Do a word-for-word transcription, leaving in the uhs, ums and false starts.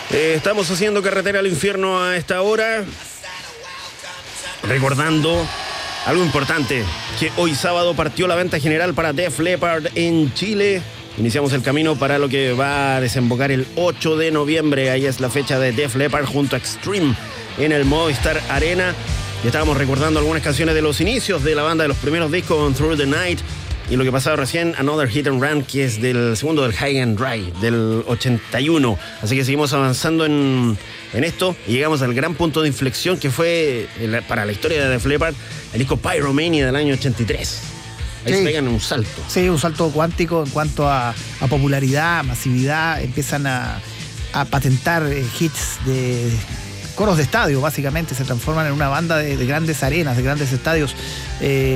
Eh, estamos haciendo Carretera al Infierno a esta hora, recordando algo importante, que hoy sábado partió la venta general para Def Leppard en Chile. Iniciamos el camino para lo que va a desembocar el ocho de noviembre. Ahí es la fecha de Def Leppard junto a Extreme en el Movistar Arena. Y estábamos recordando algunas canciones de los inicios de la banda, de los primeros discos, con Through the Night. Y lo que pasaba recién, Another Hit and Run, que es del segundo del High and Dry, del ochenta y uno. Así que seguimos avanzando en, en esto y llegamos al gran punto de inflexión que fue, el, para la historia de Def Leppard, el disco Pyromania del año ochenta y tres. Ahí sí, se pegan un salto. Sí, un salto cuántico en cuanto a, a popularidad, masividad. Empiezan a, a patentar eh, hits de coros de estadio, básicamente. Se transforman en una banda de, de grandes arenas, de grandes estadios. Eh,